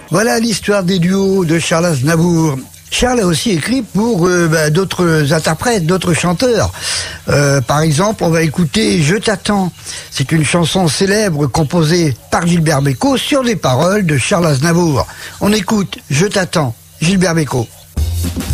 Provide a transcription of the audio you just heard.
Voilà l'histoire des duos de Charles Aznavour. Charles a aussi écrit pour d'autres interprètes, d'autres chanteurs. Par exemple, on va écouter « Je t'attends ». C'est une chanson célèbre composée par Gilbert Bécaud sur des paroles de Charles Aznavour. On écoute « Je t'attends », Gilbert Bécaud.